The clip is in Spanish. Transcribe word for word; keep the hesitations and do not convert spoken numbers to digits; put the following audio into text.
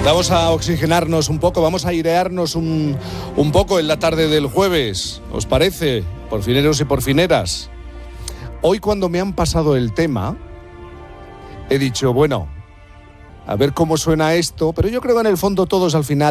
Vamos a oxigenarnos un poco, vamos a airearnos un, un poco en la tarde del jueves, ¿os parece? Porfineros y porfineras. Hoy, cuando me han pasado el tema, he dicho, bueno, a ver cómo suena esto, pero yo creo que en el fondo todos al final